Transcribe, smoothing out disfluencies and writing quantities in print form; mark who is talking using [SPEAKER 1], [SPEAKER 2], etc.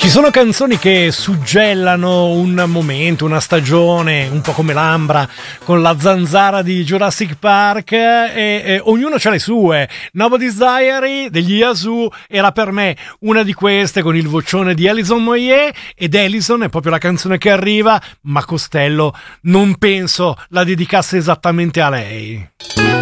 [SPEAKER 1] Ci sono canzoni che suggellano un momento, una stagione, un po' come l'Ambra con la zanzara di Jurassic Park, e ognuno ha le sue. Nobody's Diary degli Yazoo era per me una di queste, con il vocione di Alison Moyet, ed Alison è proprio la canzone che arriva, ma Costello non penso la dedicasse esattamente a lei.